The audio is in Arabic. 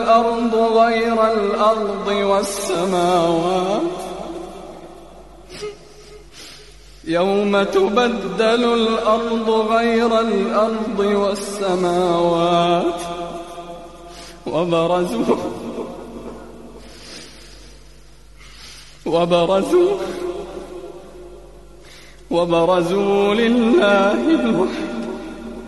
الأرض غير الأرض والسماوات يوم تبدل الأرض غير الأرض والسماوات وبرزوا لله الوحيد